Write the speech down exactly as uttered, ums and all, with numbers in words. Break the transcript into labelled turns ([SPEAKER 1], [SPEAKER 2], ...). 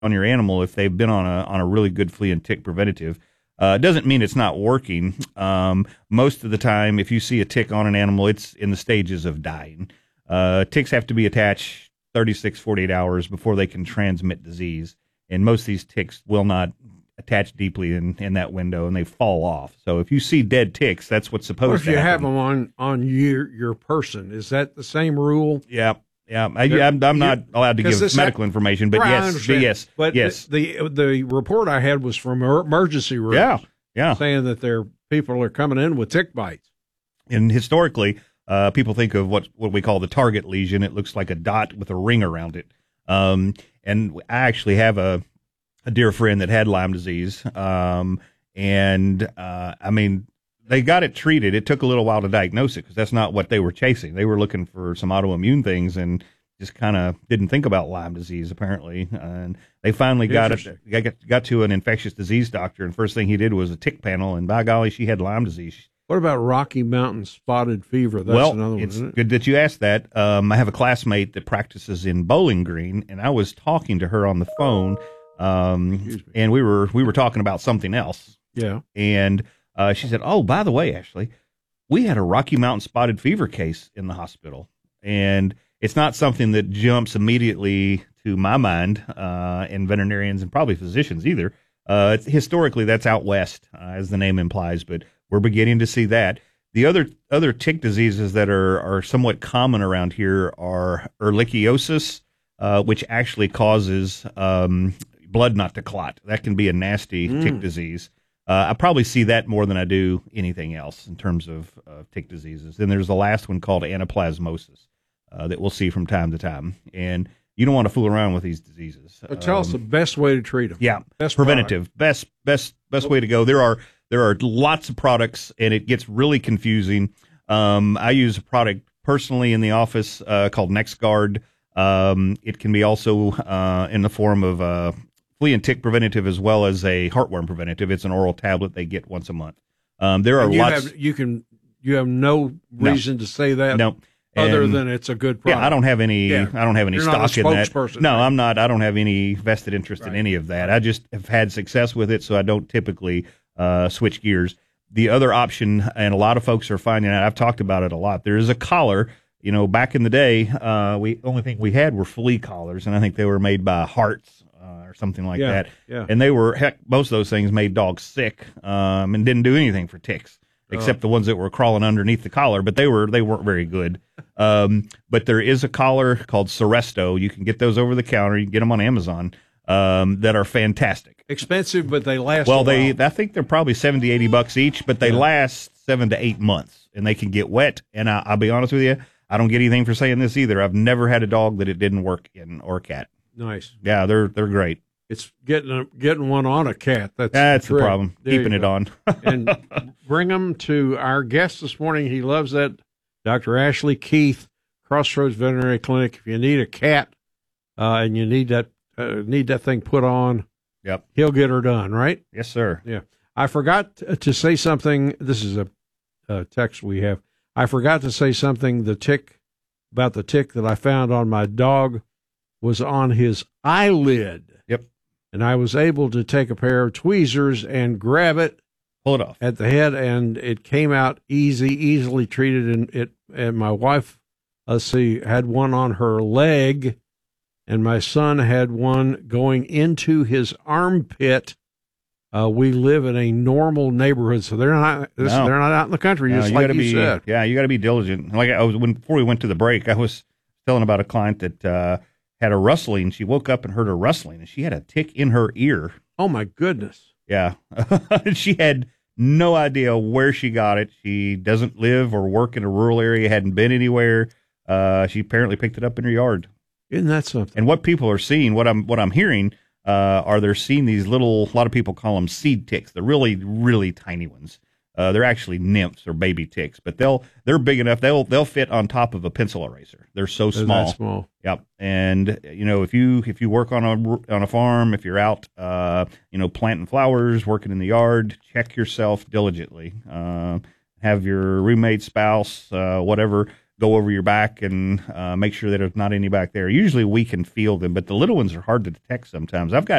[SPEAKER 1] on your animal if they've been on a on a really good flea and tick preventative. Uh, it doesn't mean it's not working. Um, most of the time, if you see a tick on an animal, it's in the stages of dying. Uh, ticks have to be attached thirty-six, forty-eight hours before they can transmit disease. And most of these ticks will not attach deeply in, in that window, and they fall off. So if you see dead ticks, that's what's supposed
[SPEAKER 2] what if
[SPEAKER 1] to
[SPEAKER 2] you
[SPEAKER 1] happen.
[SPEAKER 2] have them on, on your, your person? Is that the same rule?
[SPEAKER 1] Yeah. Yeah, I, I'm, I'm not allowed to give medical
[SPEAKER 2] that,
[SPEAKER 1] information, but
[SPEAKER 2] right,
[SPEAKER 1] yes, but yes,
[SPEAKER 2] but
[SPEAKER 1] yes.
[SPEAKER 2] The, the the report I had was from emergency rooms.
[SPEAKER 1] Yeah, yeah,
[SPEAKER 2] saying that their people are coming in with tick bites.
[SPEAKER 1] And historically, uh, people think of what what we call the target lesion. It looks like a dot with a ring around it. Um, and I actually have a a dear friend that had Lyme disease. Um, and uh, I mean. They got it treated. It took a little while to diagnose it because that's not what they were chasing. They were looking for some autoimmune things and just kind of didn't think about Lyme disease, apparently. And they finally got it, got, got to an infectious disease doctor, and first thing he did was a tick panel, and by golly, she had Lyme disease.
[SPEAKER 2] What about Rocky Mountain spotted fever? That's
[SPEAKER 1] well,
[SPEAKER 2] another one,
[SPEAKER 1] it's
[SPEAKER 2] isn't it?
[SPEAKER 1] good that you asked that. Um, I have a classmate that practices in Bowling Green, and I was talking to her on the phone, um, and we were we were talking about something else.
[SPEAKER 2] Yeah.
[SPEAKER 1] And Uh, she said, oh, by the way, Ashley, we had a Rocky Mountain spotted fever case in the hospital. And it's not something that jumps immediately to my mind, uh, and veterinarians and probably physicians either. Uh, it's, historically, that's out west, uh, as the name implies, but we're beginning to see that. The other other tick diseases that are, are somewhat common around here are ehrlichiosis, uh, which actually causes um, blood not to clot. That can be a nasty mm. tick disease. Uh, I probably see that more than I do anything else in terms of uh, tick diseases. Then there's the last one called anaplasmosis uh, that we'll see from time to time. And you don't want to fool around with these diseases.
[SPEAKER 2] But tell um, us the best way to treat them.
[SPEAKER 1] Yeah,
[SPEAKER 2] best
[SPEAKER 1] preventative,
[SPEAKER 2] product.
[SPEAKER 1] best best best way to go. There are there are lots of products, and it gets really confusing. Um, I use a product personally in the office uh, called NexGard. Um, it can be also uh, in the form of uh, flea and tick preventative as well as a heartworm preventative. It's an oral tablet they get once a month. Um, there are
[SPEAKER 2] and you
[SPEAKER 1] lots.
[SPEAKER 2] Have, you can you have no reason
[SPEAKER 1] no.
[SPEAKER 2] to say that.
[SPEAKER 1] No.
[SPEAKER 2] Other
[SPEAKER 1] and,
[SPEAKER 2] than it's a good product.
[SPEAKER 1] Yeah, I don't have any.
[SPEAKER 2] Yeah.
[SPEAKER 1] I don't have any
[SPEAKER 2] You're
[SPEAKER 1] stock in that. No,
[SPEAKER 2] right?
[SPEAKER 1] I'm not. I don't have any vested interest right. in any of that. I just have had success with it, so I don't typically uh, switch gears. The other option, and a lot of folks are finding out. I've talked about it a lot. There is a collar. You know, back in the day, uh, we only thing we had were flea collars, and I think they were made by Hartz uh, or something like
[SPEAKER 2] yeah,
[SPEAKER 1] that.
[SPEAKER 2] Yeah.
[SPEAKER 1] And they were heck. Most of those things made dogs sick um, and didn't do anything for ticks. Except oh. the ones that were crawling underneath the collar, but they were they weren't very good. Um, but there is a collar called Seresto. You can get those over the counter. You can get them on Amazon. Um, that are fantastic.
[SPEAKER 2] Expensive, but they last.
[SPEAKER 1] Well,
[SPEAKER 2] a
[SPEAKER 1] they
[SPEAKER 2] while.
[SPEAKER 1] I think they're probably seventy, eighty bucks each, but they yeah. last seven to eight months, and they can get wet. And I, I'll be honest with you, I don't get anything for saying this either. I've never had a dog that it didn't work in or a cat.
[SPEAKER 2] Nice.
[SPEAKER 1] Yeah, they're they're great.
[SPEAKER 2] It's getting a, getting one on a cat. That's
[SPEAKER 1] that's the,
[SPEAKER 2] the
[SPEAKER 1] problem.
[SPEAKER 2] There
[SPEAKER 1] Keeping it on.
[SPEAKER 2] And bring them to our guest this morning. He loves that. Doctor Ashley Keith, Crossroads Veterinary Clinic. If you need a cat uh, and you need that uh, need that thing put on,
[SPEAKER 1] yep,
[SPEAKER 2] he'll get her done. Right?
[SPEAKER 1] Yes, sir.
[SPEAKER 2] Yeah. I forgot to say something. This is a, a text we have. I forgot to say something. The tick about the tick that I found on my dog was on his eyelid.
[SPEAKER 1] Yep.
[SPEAKER 2] And I was able to take a pair of tweezers and grab it,
[SPEAKER 1] pull it off
[SPEAKER 2] at the head, and it came out easy, easily treated. And it, and my wife, let's see, had one on her leg, and my son had one going into his armpit. Uh, we live in a normal neighborhood, so they're not this,
[SPEAKER 1] no.
[SPEAKER 2] they're not out in the country,
[SPEAKER 1] no,
[SPEAKER 2] just
[SPEAKER 1] you
[SPEAKER 2] like
[SPEAKER 1] gotta
[SPEAKER 2] you
[SPEAKER 1] be,
[SPEAKER 2] said.
[SPEAKER 1] Yeah, you got to be diligent. Like I was when before we went to the break, I was telling about a client that. Uh, had a rustling. She woke up and heard a rustling, and she had a tick in her ear.
[SPEAKER 2] Oh, my goodness.
[SPEAKER 1] Yeah. She had no idea where she got it. She doesn't live or work in a rural area, hadn't been anywhere. Uh, she apparently picked it up in her yard.
[SPEAKER 2] Isn't that something?
[SPEAKER 1] And what people are seeing, what I'm what I'm hearing, uh, are they're seeing these little, a lot of people call them seed ticks, the really, really tiny ones. Uh, they're actually nymphs or baby ticks, but they'll they're big enough. They'll they'll fit on top of a pencil eraser. They're so
[SPEAKER 2] They're
[SPEAKER 1] small.
[SPEAKER 2] that small.
[SPEAKER 1] Yep. And you know, if you if you work on a on a farm, if you're out, uh, you know, planting flowers, working in the yard, check yourself diligently. Uh, have your roommate, spouse, uh, whatever, go over your back and uh, make sure that there's not any back there. Usually we can feel them, but the little ones are hard to detect sometimes. I've got